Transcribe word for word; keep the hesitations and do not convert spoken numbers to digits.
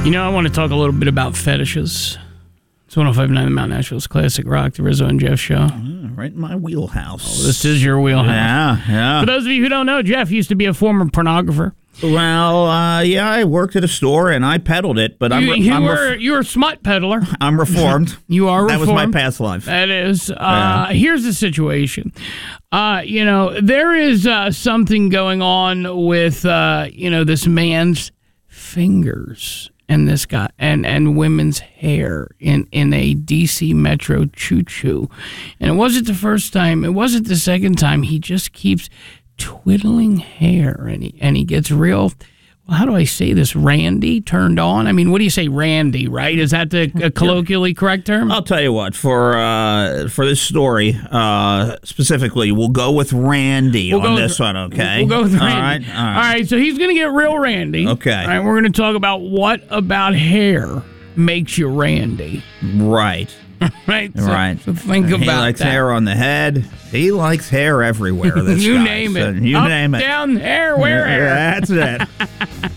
You know, I want to talk a little bit about fetishes. It's one oh five point nine Mount Nashville's Classic Rock, the Rizzo and Jeff Show. Uh, right in my wheelhouse. Oh, this is your wheelhouse. Yeah, yeah. For those of you who don't know, Jeff used to be a former pornographer. Well, uh, yeah, I worked at a store and I peddled it, but I'm, You, re- you, I'm, were, ref- you were a smut peddler. I'm reformed. You are That reformed. was my past life. That is. Uh, Yeah. Here's the situation. Uh, you know, there is uh, something going on with, uh, you know, this man's fingers and this guy and, and women's hair in, in a D C Metro choo-choo. And it wasn't the first time. It wasn't the second time. He just keeps twiddling hair and he, and he gets real... Well, how do I say this? Randy turned on? I mean, what do you say, Randy, right? Is that the uh, colloquially correct term? I'll tell you what, for uh, for this story uh, specifically, we'll go with Randy We'll on go this with- one, okay? We'll go with All Randy. right, all right. All right, so he's going to get real Randy. Okay. All right, we're going to talk about what about hair makes you Randy. Right. Right? So, Right. So think he about likes that. hair on the head. He likes hair everywhere. This you guy. name So it. you Up, name it. down, hair, where hair. That's it.